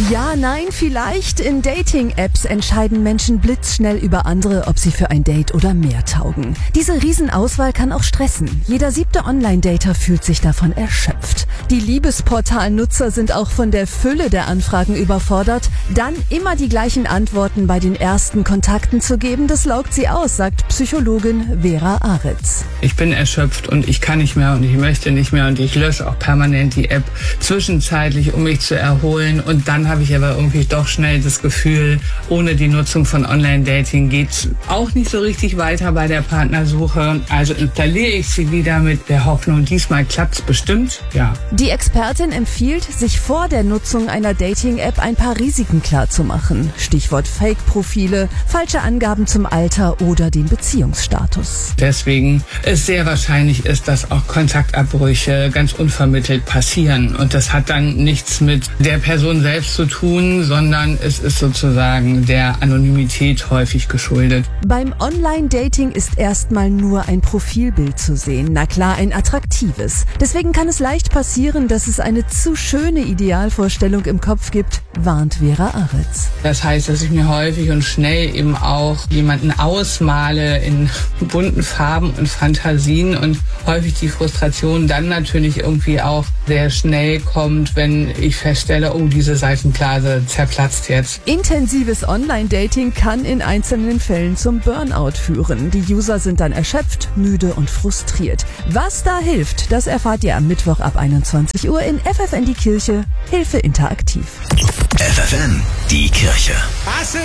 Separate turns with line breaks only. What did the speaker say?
Ja, nein, vielleicht. In Dating-Apps entscheiden Menschen blitzschnell über andere, ob sie für ein Date oder mehr taugen. Diese Riesenauswahl kann auch stressen. Jeder 7. Online-Dater fühlt sich davon erschöpft. Die Liebesportal-Nutzer sind auch von der Fülle der Anfragen überfordert. Dann immer die gleichen Antworten bei den ersten Kontakten zu geben, das laugt sie aus, sagt Psychologin Vera Aritz.
Ich bin erschöpft und ich kann nicht mehr und ich möchte nicht mehr und ich lösche auch permanent die App zwischenzeitlich, um mich zu erholen. Und dann habe ich aber irgendwie doch schnell das Gefühl, ohne die Nutzung von Online-Dating geht's auch nicht so richtig weiter bei der Partnersuche. Also installiere ich sie wieder mit der Hoffnung, diesmal klappt's bestimmt. Ja.
Die Expertin empfiehlt, sich vor der Nutzung einer Dating-App ein paar Risiken klarzumachen. Stichwort Fake-Profile, falsche Angaben zum Alter oder den Beziehungsstatus.
Deswegen es sehr wahrscheinlich ist, dass auch Kontaktabbrüche ganz unvermittelt passieren. Und das hat dann nichts mit der Person selbst zu tun, sondern es ist sozusagen der Anonymität häufig geschuldet.
Beim Online-Dating ist erstmal nur ein Profilbild zu sehen. Na klar, ein attraktives. Deswegen kann es leicht passieren, dass es eine zu schöne Idealvorstellung im Kopf gibt, warnt Vera Aritz.
Das heißt, dass ich mir häufig und schnell eben auch jemanden ausmale in bunten Farben und Fantasien und häufig die Frustration dann natürlich irgendwie auch sehr schnell kommt, wenn ich feststelle, oh, diese Seifenblase zerplatzt jetzt.
Intensives Online-Dating kann in einzelnen Fällen zum Burnout führen. Die User sind dann erschöpft, müde und frustriert. Was da hilft, das erfahrt ihr am Mittwoch ab 21 Uhr in FFN die Kirche. Hilfe interaktiv.
FFN die Kirche.